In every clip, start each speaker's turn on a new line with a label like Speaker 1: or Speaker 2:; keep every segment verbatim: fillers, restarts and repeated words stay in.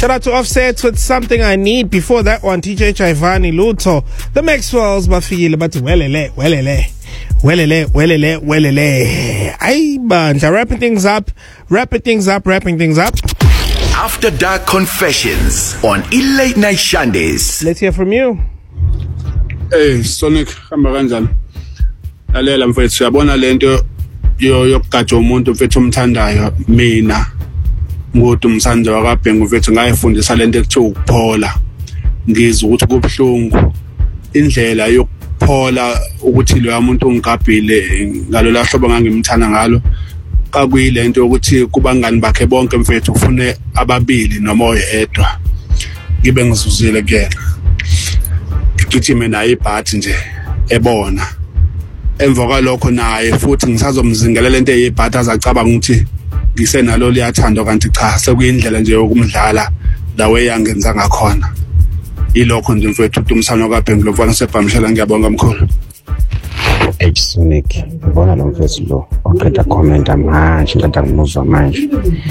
Speaker 1: Shout out to Offset with Something I Need. Before that one, T J Chivani, Luto, the Maxwells, Bafile, but welele, welele, welele, welele, welele. Ay, banja, wrapping things up, wrapping things up, wrapping things up.
Speaker 2: After Dark Confessions on Late Night Shandays.
Speaker 1: Let's hear from you.
Speaker 3: Hey, Sonic, hamba kanjani? Lalela mfethu, uyabona lento yo yokugaja umuntu mfethu umthandayo mina. Ngothi umsanje wakabhengu mfethu ngayifundisa lento ekuthiwa ukuphola. Ngizwe ukuthi kubhlungu indlela yokuphola ukuthi lo muntu ungigabhile ngalo la hlobo ngangimthanda ngalo. Kakuyilento yokuthi kubangani bakhe bonke mfethu ufune ababili noma oyedwa. Ngibe ngizuzile kuyena. Ngigijime naye ibhathi nje ebona. Emva kwalokho naye futhi ngisazomzingelela lento eyibhathi azacabanga ukuthi ngisenalo liyathandwa kanti cha sekuyindlela nje yokumdlala la weyangenza ngakhona. Ilokho nje mfethu uTumsana kaBhengu lofana sebhamshela ngiyabonga mkhulu.
Speaker 4: H Sonic ngibona lo mfethu lo oqeda comment manje ngada ngimuzwa manje.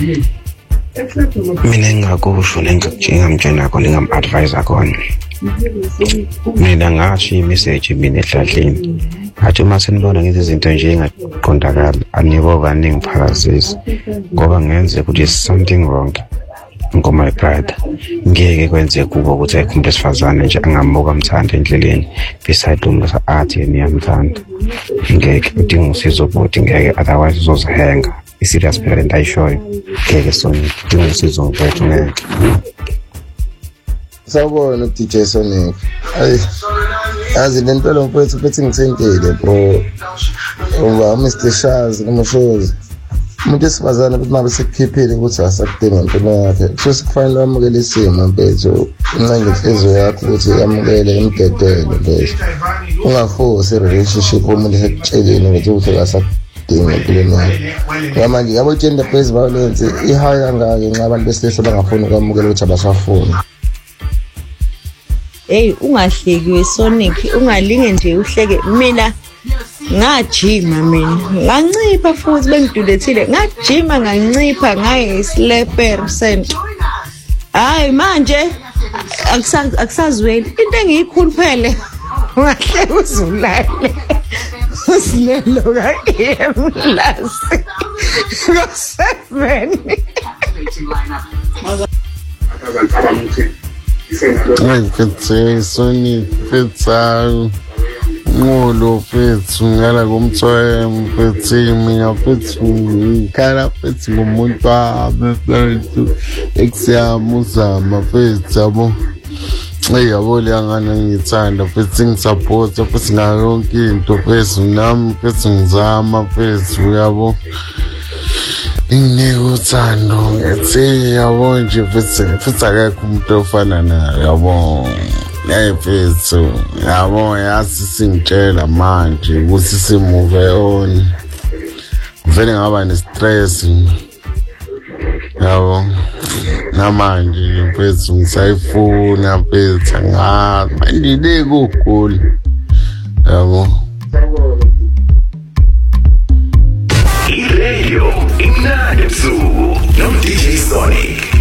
Speaker 4: Mina ngingakusho nengakujenga mtshela khona ngam-advise khona. Mina ngasho i-message mina ehlahlela. Athi uma senibona ngithi izinto nje engaqondakala anibo kaningi phakazisa ngoba ngenze ukuthi something wrong ngoma epride ngeke kwenze kubo ukuthi ayikhumbe esifazane nje angamuka mthanda endleleni beside umuntu athi niyamthanda ngeke udinga usizo futhi ngeke otherwise uzozihenga i-serious parent ayishoyo ngeke Sonic udinga usizo mfethu ngeke.
Speaker 5: Sawubona D J Sonic. Ay azi lentelo mfethu futhi ngithintile bro. Ngoba Mister Shaz ngomshozi. Umuntu esifazana futhi mabe sekukhiphile ukuthi asakudinga impilo yakhe. Futhi kufanele amukele isimo mfethu. Unqenge inhliziyo yakho ukuthi amukele imdedele mfethu. Ungaforce relationship umuntu esekutsheleni ukuthi asakudinga impilo yakhe. Ngoba manje yabo gender based violence ihaya kangaka nxa abantu besilisa bangafuni ukwamukela ukuthi abasafuni.
Speaker 6: Hey ungahleki Sonic ungalinge nje uhleke mina ngajima mina ngancipha futhi bengidudethile ngajima ngancipha ngaye isle percent hayi manje akusazweli into engiyikhuluphele ungahleki uzulale usilelo ka emlasi go seven
Speaker 5: Ay, fethu Sonic fethu ngolo fethu ngala kumthoya mfethu mina fethu ngikhala fethu ngomuntu wami fethu ekusiyamuzama fethu yabo. Hey yabo liyangana ngithanda fethu ngisupport fethu ngayo yonke into fethu nami fethu ngizama fethu yabo. Inginike uthando ngithi yabo nje futhi futhi akekho umuntu ofana naye yabo. Hey fethu yabo yasi singitshela manje ukuthi simove on. Vele ngaba ne stress yabo. Namanje fethu ngisayifuna fethu ngathi mandile kugula yabo.
Speaker 2: Radio Ignite Zoo, no D J Sonic.